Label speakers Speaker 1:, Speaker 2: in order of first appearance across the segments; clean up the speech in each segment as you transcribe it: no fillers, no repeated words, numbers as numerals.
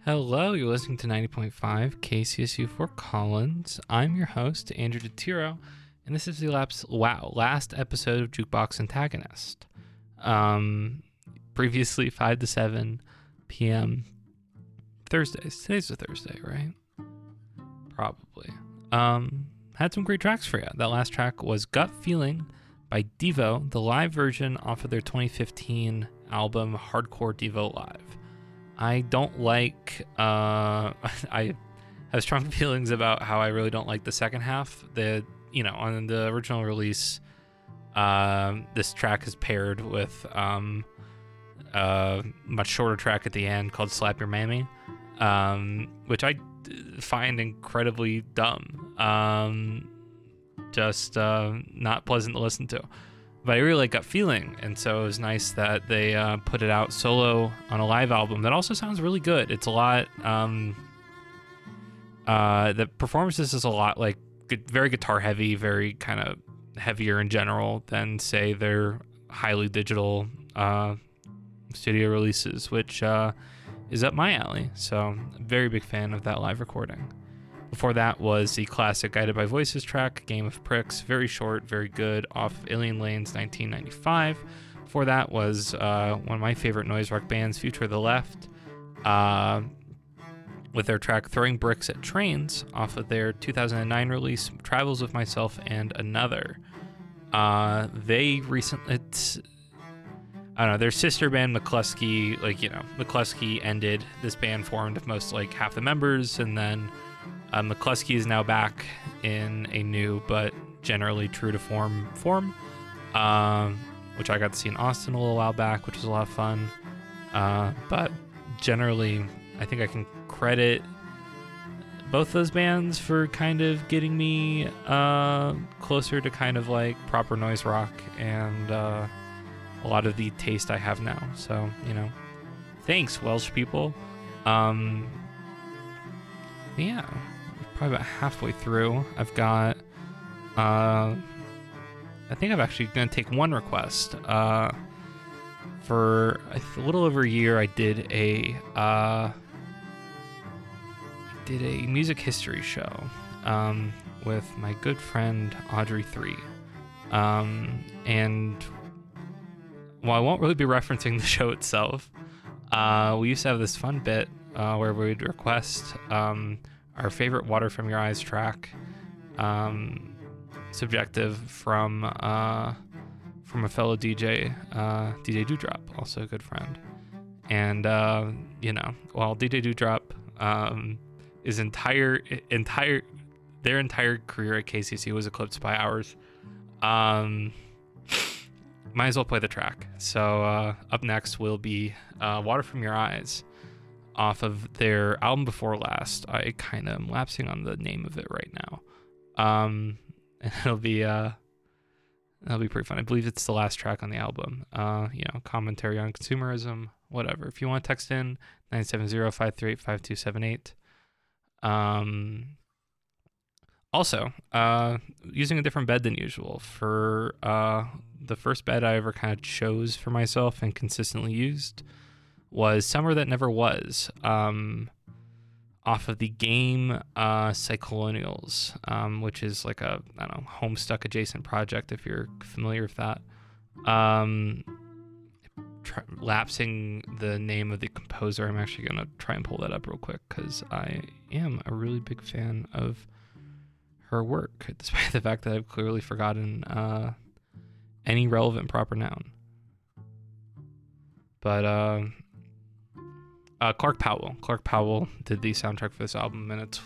Speaker 1: Hello, you're listening to 90.5 KCSU Fort Collins. I'm your host, Andrew DeTiro, and this is the last episode of Jukebox Antagonist. Previously, 5 to 7 p.m. Thursdays. Today's a Thursday, right? Probably. Had some great tracks for you. That last track was Gut Feeling by Devo, the live version off of their 2015 album Hardcore Devo Live. I don't like, I have strong feelings about how I really don't like the second half. On the original release, this track is paired with a much shorter track at the end called Slap Your Mammy, which I find incredibly dumb. Not pleasant to listen to. But I really like Gut Feeling, and so it was nice that they put it out solo on a live album that also sounds really good. It's a lot, the performances is a lot like very guitar heavy, very kind of heavier in general than, say, their highly digital studio releases, which is up my alley. So I'm a very big fan of that live recording. Before that was the classic Guided by Voices track, Game of Pricks, very short, very good, off Alien Lanes 1995. Before that was one of my favorite noise rock bands, Future of the Left, with their track Throwing Bricks at Trains off of their 2009 release, Travels with Myself and Another. They recently, their sister band McCluskey, McCluskey ended. This band formed of most, half the members, and then McCluskey is now back in a new but generally true to form, which I got to see in Austin a little while back, which was a lot of fun. But generally, I think I can credit both those bands for kind of getting me closer to kind of like proper noise rock and a lot of the taste I have now. So, thanks, Welsh people. Yeah. Probably about halfway through. I've got I think I'm actually going to take one request. For a little over a year, I did a music history show with my good friend Audrey 3. And while I won't really be referencing the show itself, we used to have this fun bit where we would request our favorite Water From Your Eyes track, subjective from a fellow DJ, DJ Dewdrop, also a good friend. And while DJ Dewdrop his entire career at KCC was eclipsed by ours, might as well play the track. So up next will be Water From Your Eyes off of their album Before Last. I kind of am lapsing on the name of it right now. And it'll be pretty fun. I believe it's the last track on the album. Commentary on consumerism, whatever. If you want to text in, 970-538-5278. Also, using a different bed than usual. For the first bed I ever kind of chose for myself and consistently used was Summer That Never Was, off of the game Cyclonials, which is like a Homestuck adjacent project, if you're familiar with that. Lapsing the name of the composer, I'm actually going to try and pull that up real quick because I am a really big fan of her work, despite the fact that I've clearly forgotten any relevant proper noun. But Clark Powell did the soundtrack for this album, and it's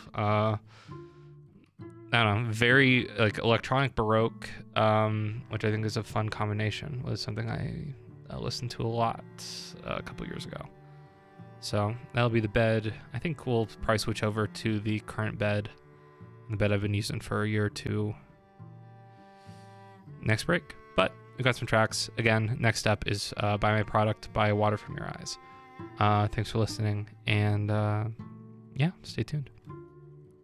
Speaker 1: very electronic baroque, which I think is a fun combination. Was something I listened to a lot a couple years ago. So that'll be the bed. I think we'll probably switch over to the current bed, the bed I've been using for a year or two, next break. But we've got some tracks. Again, next up is Buy My Product by Water From Your Eyes. Thanks for listening, and stay tuned.